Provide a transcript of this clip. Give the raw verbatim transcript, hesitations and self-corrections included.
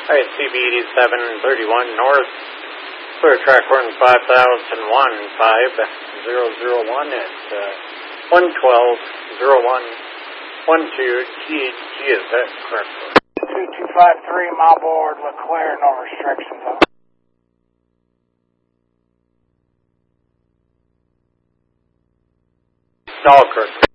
right, C B eighty-seven thirty-one north, clear track one five thousand one, five zero zero one at uh, one twelve zero one one two. G, G is that correct? two two five three, my board, LeClaire, no restrictions. All correct.